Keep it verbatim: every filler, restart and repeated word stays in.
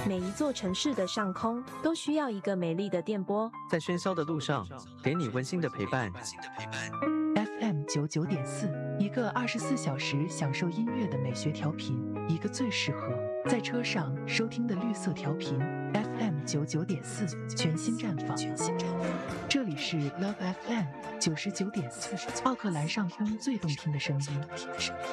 每一座城市的上空都需要一个美丽的电波， 在喧嚣的路上，给你温馨的陪伴。 F M 九九点四，一个二十四小时享受音乐的美学调频，一个最适合在车上收听的绿色调频。F M 九九点四，全新绽放。这里是 Love F M 九十九点四，奥克兰上空最动听的声音。